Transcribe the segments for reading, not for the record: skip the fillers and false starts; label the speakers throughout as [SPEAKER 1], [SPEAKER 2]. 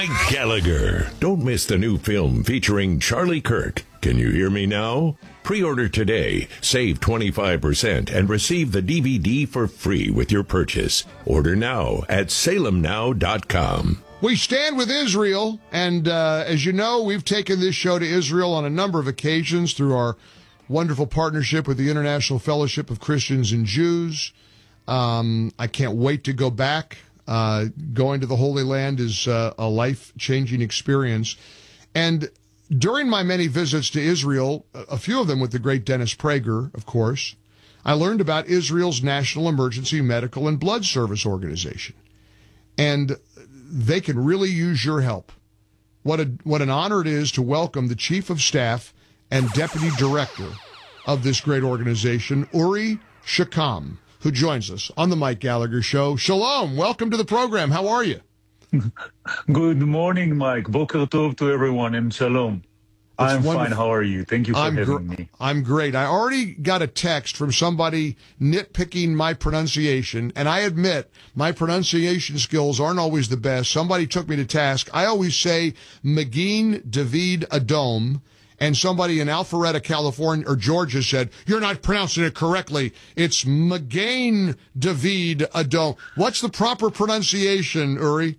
[SPEAKER 1] Mike Gallagher. Don't miss the new film featuring Charlie Kirk. Can you hear me now? Pre-order today, save 25%, and receive the DVD for free with your purchase. Order now at salemnow.com.
[SPEAKER 2] We stand with Israel, and as you know, we've taken this show to Israel on a number of occasions through our wonderful partnership with the International Fellowship of Christians and Jews. I can't wait to go back. Going to the Holy Land is a life-changing experience. And during my many visits to Israel, a few of them with the great Dennis Prager, of course, I learned about Israel's National Emergency Medical and Blood Service Organization. And they can really use your help. What an honor it is to welcome the Chief of Staff and Deputy Director of this great organization, Uri Shakam, who joins us on the Mike Gallagher Show. Shalom, welcome to the program. How are you?
[SPEAKER 3] Good morning, Mike. Boker tov to everyone, and shalom. I'm fine. How are you? Thank you for having me.
[SPEAKER 2] I'm great. I already got a text from somebody nitpicking my pronunciation, and I admit my pronunciation skills aren't always the best. Somebody took me to task. I always say Magin David Adom, and somebody in Alpharetta, California, or Georgia said, you're not pronouncing it correctly. It's Magain David Adom. What's the proper pronunciation, Uri?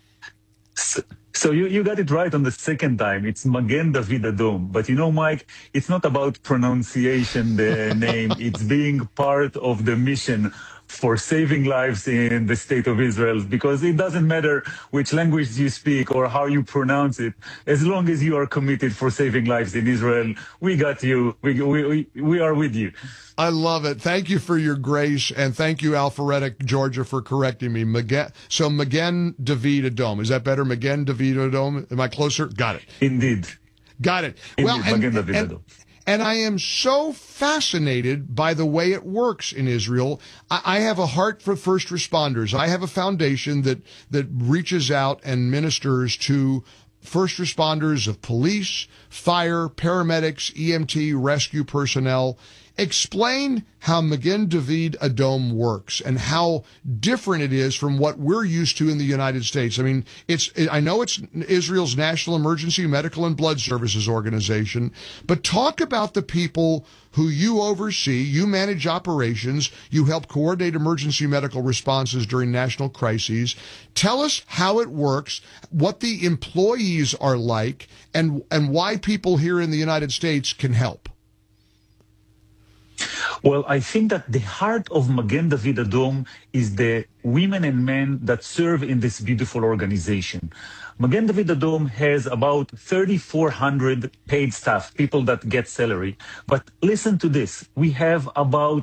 [SPEAKER 3] So you got it right on the second time. It's Magen David Adom. But you know, Mike, it's not about pronunciation, the name. It's being part of the mission for saving lives in the state of Israel, because it doesn't matter which language you speak or how you pronounce it. As long as you are committed for saving lives in Israel, we got you. We are with you.
[SPEAKER 2] I love it. Thank you for your grace, and thank you, Alpharetta, Georgia, for correcting me. Magen David Adom. Is that better? Magen David Adom? Am I closer? Got it.
[SPEAKER 3] Indeed.
[SPEAKER 2] Got it.
[SPEAKER 3] Indeed.
[SPEAKER 2] Well,
[SPEAKER 3] Magen David Adom.
[SPEAKER 2] And I am so fascinated by the way it works in Israel. I have a heart for first responders. I have a foundation that reaches out and ministers to first responders of police, fire, paramedics, EMT, rescue personnel. Explain how Magen David Adom works and how different it is from what we're used to in the United States. I mean, I know it's Israel's National Emergency Medical and Blood Services Organization, but talk about the people who you oversee. You manage operations. You help coordinate emergency medical responses during national crises. Tell us how it works, what the employees are like, and why people here in the United States can help.
[SPEAKER 3] Well, I think that the heart of Magen David Adom is the women and men that serve in this beautiful organization. Magen David Adom has about 3,400 paid staff, people that get salary. But listen to this. We have about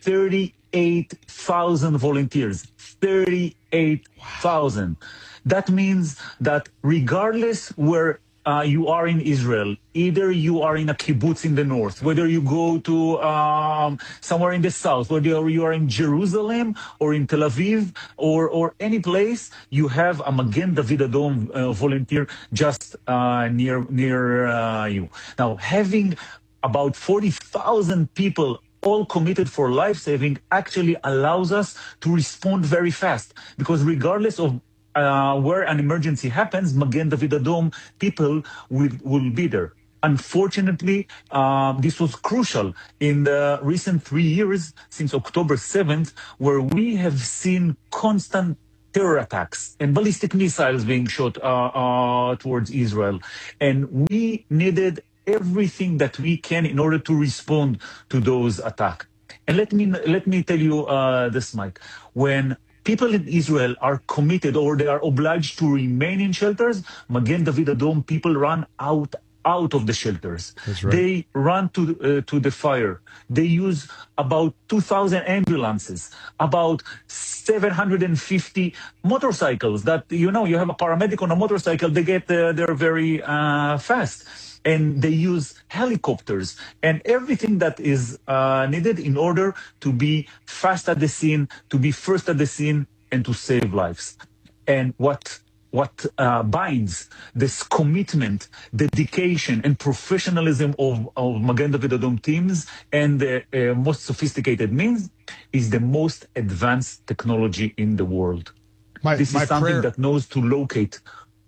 [SPEAKER 3] 38,000 volunteers. 38,000. That means that regardless where you are in Israel, either you are in a kibbutz in the north, whether you go to somewhere in the south, whether you are in Jerusalem or in Tel Aviv or any place, you have a Magen David Adom volunteer just near you. Now, having about 40,000 people all committed for life-saving actually allows us to respond very fast, because regardless of where an emergency happens, Magen David Adom people will be there. Unfortunately, this was crucial in the recent 3 years since October 7th, where we have seen constant terror attacks and ballistic missiles being shot towards Israel. And we needed everything that we can in order to respond to those attacks. And let me tell you this, Mike. When people in Israel are committed or they are obliged to remain in shelters, Magen David Adom people run out of the shelters.
[SPEAKER 2] That's right.
[SPEAKER 3] They run to the fire. They use about 2,000 ambulances, about 750 motorcycles that, you have a paramedic on a motorcycle, they get there very fast. And they use helicopters and everything that is needed in order to be fast at the scene, to be first at the scene, and to save lives. And what binds this commitment, dedication, and professionalism of Magen David Adom teams and the most sophisticated means is the most advanced technology in the world. This is something that knows to locate.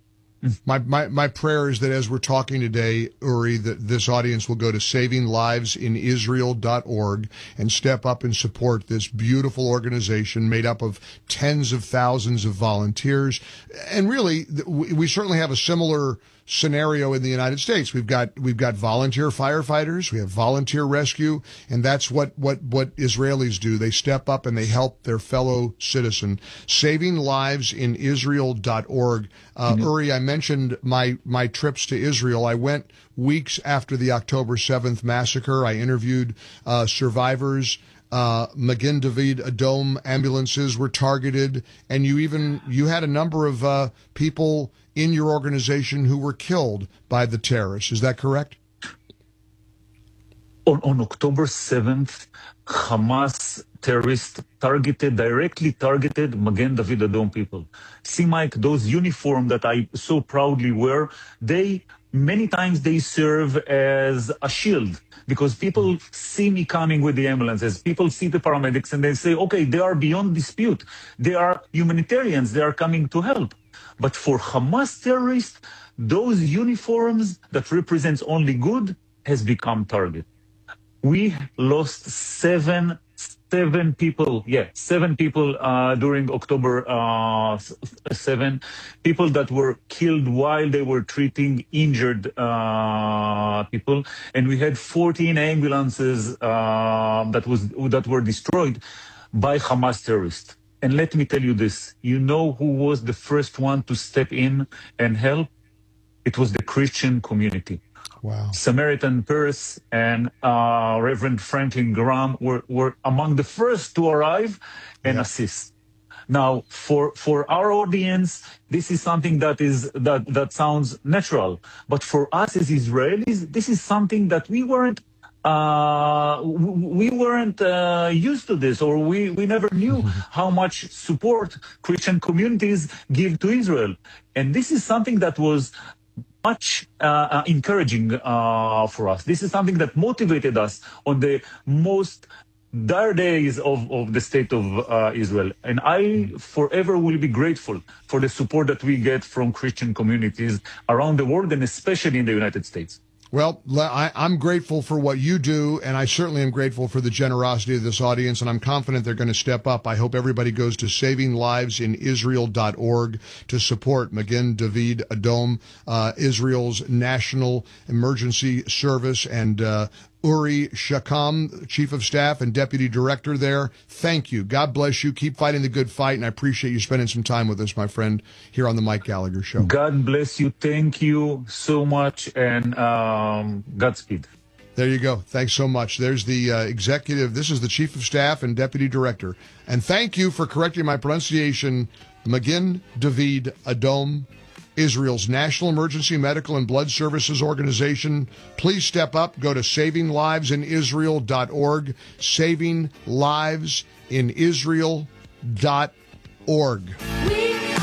[SPEAKER 2] My prayer is that as we're talking today, Uri, that this audience will go to savinglivesinisrael.org and step up and support this beautiful organization made up of tens of thousands of volunteers. And really, we certainly have a similar scenario in the United States. We've got volunteer firefighters, we have volunteer rescue, and that's what Israelis do. They step up and they help their fellow citizen. Savinglivesinisrael.org. Uri, I mentioned my trips to Israel. I went weeks after the October 7th massacre. I interviewed survivors. Magen David Adom ambulances were targeted, and you had a number of people in your organization who were killed by the terrorists. Is that correct?
[SPEAKER 3] On October 7th, Hamas terrorists directly targeted Magen David Adom people. See, Mike, those uniforms that I so proudly wear, many times they serve as a shield, because people see me coming with the ambulances, people see the paramedics, and they say, okay, they are beyond dispute. They are humanitarians, they are coming to help. But for Hamas terrorists, those uniforms that represents only good has become target. We lost seven people during October 7, people that were killed while they were treating injured people, and we had 14 ambulances that were destroyed by Hamas terrorists. And let me tell you this, you know who was the first one to step in and help? It was the Christian community.
[SPEAKER 2] Wow.
[SPEAKER 3] Samaritan Purse and Reverend Franklin Graham were among the first to arrive and assist. Now, for our audience, this is something that sounds natural. But for us as Israelis, this is something that we weren't used to this, or we never knew how much support Christian communities give to Israel. And this is something that was much encouraging for us. This is something that motivated us on the most dire days of the state of Israel. And I forever will be grateful for the support that we get from Christian communities around the world, and especially in the United States.
[SPEAKER 2] Well, I'm grateful for what you do, and I certainly am grateful for the generosity of this audience, and I'm confident they're going to step up. I hope everybody goes to savinglivesinisrael.org to support Magen David Adom, Israel's national emergency service, and Uri Shakam, Chief of Staff and Deputy Director there. Thank you. God bless you. Keep fighting the good fight, and I appreciate you spending some time with us, my friend, here on the Mike Gallagher Show.
[SPEAKER 3] God bless you. Thank you so much, and Godspeed.
[SPEAKER 2] There you go. Thanks so much. There's the executive. This is the Chief of Staff and Deputy Director. And thank you for correcting my pronunciation, Magen David Adom, Israel's National Emergency Medical and Blood Services Organization. Please step up. Go to savinglivesinisrael.org, savinglivesinisrael.org.